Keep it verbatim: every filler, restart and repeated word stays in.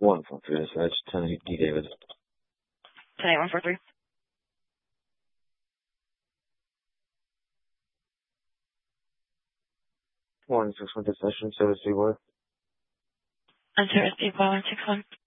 One four three dispatch, ten eight D David. ten eight one four three. One six one dispatch, service B boy. On service B boy one six one.